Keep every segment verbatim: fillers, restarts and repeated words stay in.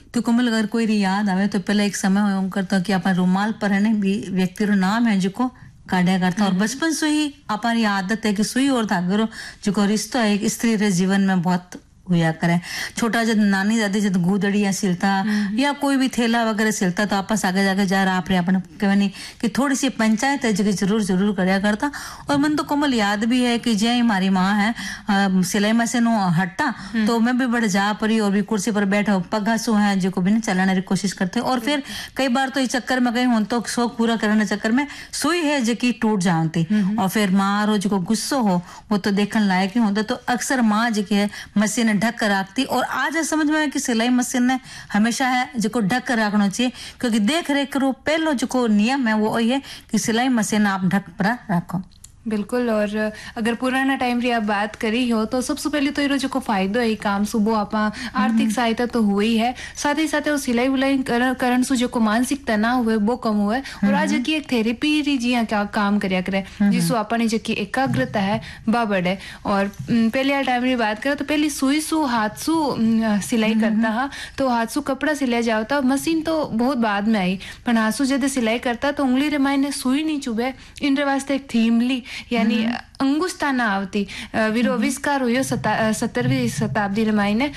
तो कोमल अगर कोई री याद आवे तो पहले एक समय हो करता कि अपन रुमाल पर है भी व्यक्ति रो नाम है जो काढ़ा करता और बचपन से ही अपन आदत है कि सुई और धागे जो रिश्ता है एक स्त्री रे जीवन में बहुत हुआ करे। छोटा जब नानी दादी जब गुदड़ी या सिलता या कोई भी थैला वगैरह सिलता तो आपस आगे जाके जा रहा अपने अपन कहनी कि थोड़ी सी पंचायत है जगह जरूर जरूर करया करता। और मन तो कोमल याद भी है कि जय हमारी माँ है सिलाई मशीन हटता तो मैं भी बड़े जा परी और भी कुर्सी पर बैठा पगा सो है जो को भी चलाने की कोशिश करते। और फिर कई बार तो इस चक्कर में गई हूं तो शौक पूरा करने चक्कर में सुई है जो की टूट जाती और फिर माँ रो जो गुस्सो हो वो तो देखने लायक ही होता। तो अक्सर माँ जो है मशीन ढक कर रखती और आज समझ में कि सिलाई मशीन ने हमेशा है जो ढक कर रखना चाहिए क्योंकि देख रेख करो पहलो जो नियम है वो ये है कि सिलाई मशीन आप ढक पर रखो। बिल्कुल। और अगर पुराना टाइम री आप बात करी हो तो सबसे पहले तो ये जो को फायदो है काम सुबह आप आर्थिक सहायता तो हुई है साथ ही साथ सिलाई उलाई करण से जो को मानसिक तनाव हुए वो कम हुए और आज की एक थेरेपी री जी क्या काम करया करे जिससे अपनी जो की एकाग्रता है बा बढ़े। और पहले टाइम री बात करें तो पहले सुई सु हाथ सु सिलाई करता हा तो हाथ सु कपड़ा सिलाई जाता मशीन तो बहुत बाद में आई पर हाथ सु जब सिलाई करता तो उंगली रे मायने सुई नहीं चुभे इन वास्ते एक थीम ली यानी अंगुस्ता ना आवती विरो आविष्कार हुयो सत्तरवीं शताब्दी रे मायने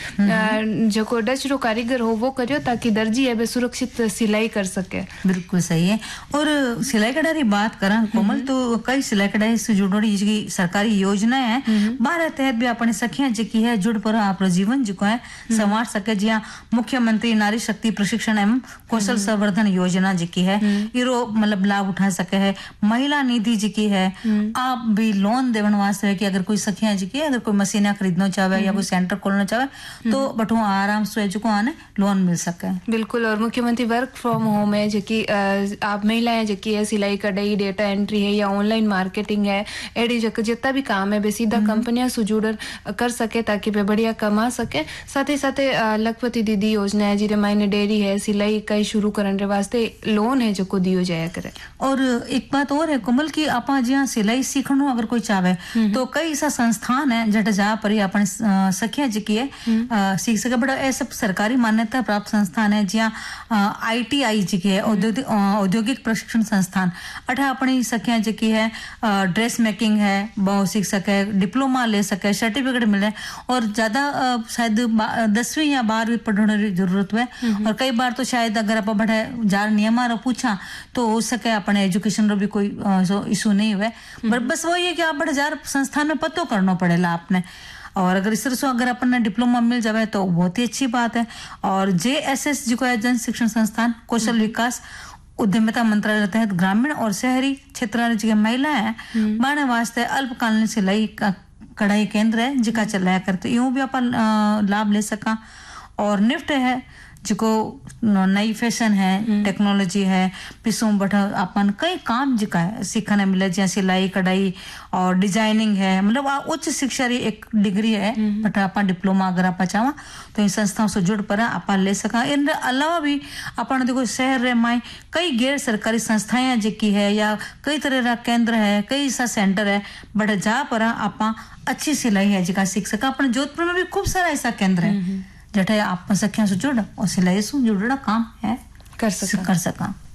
जो को डच रो कारीगर हो वो करियो ताकि दर्जी है सुरक्षित सिलाई कर सके। बिल्कुल सही है। और सिलाई कढ़ाई बात करा कोमल तो कई सिलाई कढ़ाई से जुड़ी जी सरकारी योजना है बारह तहत भी अपने सखियां जी है जुड़ पर आप जीवन जो है संवार सके जिया मुख्यमंत्री नारी शक्ति प्रशिक्षण एवं कौशल संवर्धन योजना जी की है इरो मतलब लाभ उठा सके है। महिला निधि जी की है आप भी लोन देवन वास्ते है कि अगर कोई सखियां जी की अगर कोई मशीना खरीदना चाहे या कोई सेंटर खोलना चाहे तो बटू आराम से जो को आने लोन मिल सके। बिल्कुल। और मुख्यमंत्री वर्क फ्रॉम होम है जो कि आप महिलाएं जो की है सिलाई कढ़ाई डेटा एंट्री है या ऑनलाइन मार्केटिंग है एडी जितना भी काम है वे सीधा कंपनियां से जुड़ कर सके ताकि वे बढ़िया कमा सके। साथ ही साथ लखपति दीदी योजना है जिरे मायने डेयरी है सिलाई इकाई शुरू करने वास्ते लोन है जो को दियो जाया करे। और एक बात और है कोमल की आप जहाँ सिलाई सीखनो अगर कोई चाहे तो कई ऐसा संस्थान है जट जा पर अपन सखिया जी की है सीख सके। बड़ा ऐसा सरकारी मान्यता प्राप्त संस्थान है जहाँ आईटीआई जी की है औद्योगिक प्रशिक्षण संस्थान अठा अपनी सखिया जी की है ड्रेस मेकिंग है वो सीख सके डिप्लोमा ले सके सर्टिफिकेट मिले और ज्यादा शायद दसवीं या बारहवीं पढ़ने की जरूरत है। और कई बार तो शायद अगर आप बढ़े जार नियम पूछा तो हो सके अपने एजुकेशन रो भी कोई इशू नहीं हुए पर बस वो ये कि आप बड़े जार संस्थान में पतो करना पड़ेगा आपने। और अगर इस तरह से अगर अपन डिप्लोमा मिल जाए तो बहुत ही अच्छी बात है। और जे एस एस जी को है जन शिक्षण संस्थान कौशल विकास उद्यमिता मंत्रालय तहत ग्रामीण और शहरी क्षेत्र की महिलाएं बाने वास्ते अल्पकालीन सिलाई कढ़ाई केंद्र है जिका चलाया करते यूं भी अपन लाभ ले सका। और निफ्ट है जिको नई फैशन है टेक्नोलॉजी है पिसों बैठा अपन कई काम जिका है सीखने मिले जैसे सिलाई कढ़ाई और डिजाइनिंग है मतलब उच्च शिक्षा री एक डिग्री है बट अपन डिप्लोमा अगर आप चाहो तो इन संस्थाओं से जुड़ पर अपन ले सका। इन अलावा भी अपन देखो शहर रे माई कई गैर सरकारी संस्थाएं जिकी है या कई तरह का केंद्र है कई सा सेंटर है बट जा पर अपन अच्छी सिलाई है जिका सीख सका। अपन जोधपुर में भी खूब सारा ऐसा केंद्र है जटे आप सखियां से जुड़ और सिलाई से जुड़ना काम है कर सका कर सका।